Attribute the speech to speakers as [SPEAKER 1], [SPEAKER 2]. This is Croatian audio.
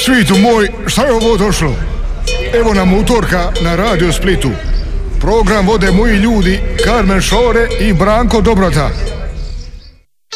[SPEAKER 1] Svitu moj, šta je ovo došlo? Evo nam utorka na Radio Splitu. Program vode moji ljudi Karmen Šore i Branko Dobrota.